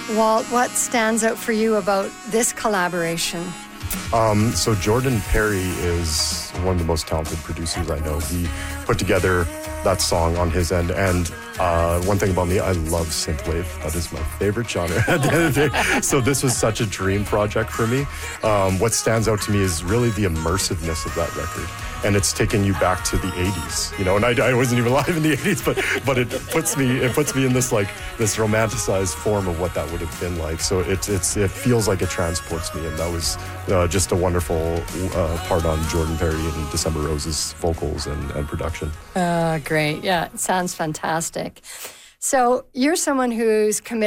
Walt, what stands out for you about this collaboration? So Jordan Perry is one of the most talented producers I know. He put together that song on his end. And one thing about me, I love synthwave. That is my favorite genre at the end of the day. So this was such a dream project for me. What stands out to me is really the immersiveness of that record. And it's taking you back to the 80s, you know, and I wasn't even alive in the 80s, but it puts me in this this romanticized form of what that would have been like. So it feels like it transports me, and that was just a wonderful part on Jordan Perry and December Rose's vocals and production. Great. Yeah, it sounds fantastic. So you're someone who's committed